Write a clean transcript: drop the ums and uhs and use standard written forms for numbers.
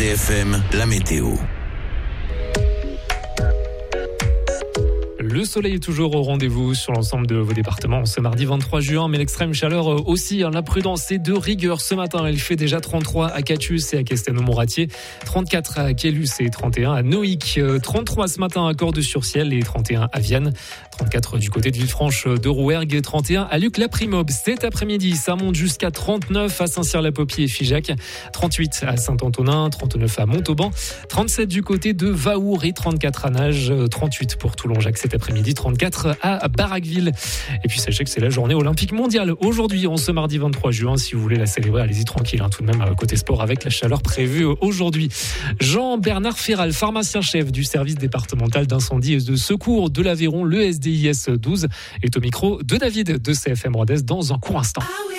CFM, la météo. Le soleil est toujours au rendez-vous sur l'ensemble de vos départements ce mardi 23 juin, mais l'extrême chaleur aussi, la prudence est de rigueur. Ce matin, il fait déjà 33 à Catius et à Castelnau-Montratier, 34 à Quélus et 31 à Noïc, 33 ce matin à Cordes-sur-Ciel et 31 à Vienne, 34 du côté de Villefranche de Rouergue et 31 à Luc-la-Primobe. Cet après-midi, ça monte jusqu'à 39 à Saint-Cyr-la-Popie et Figeac, 38 à Saint-Antonin, 39 à Montauban, 37 du côté de Vaour et 34 à Nage, 38 pour Toulon-Jacques cet après-midi, 34 à Barraqueville. Et puis sachez que c'est la journée olympique mondiale aujourd'hui, en ce mardi 23 juin. Si vous voulez la célébrer, allez-y tranquille, tout de même côté sport avec la chaleur prévue aujourd'hui. Jean-Bernard Ferral, pharmacien-chef du service départemental d'incendie et de secours de l'Aveyron, le SDIS 12, est au micro de David de CFM Rodez dans un court instant.